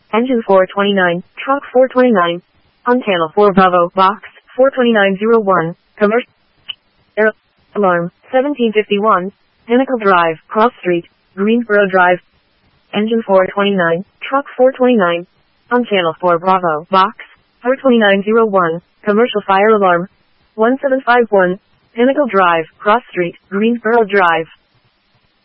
Engine 429, truck 429. On channel 4 Bravo, box 42901, commercial. Air alarm 1751, Pinnacle Drive, Cross Street, Greensboro Drive. Engine 429, truck 429. On channel 4 Bravo, box 42901, commercial fire alarm 1751, Pinnacle Drive, Cross Street, Greensboro Drive.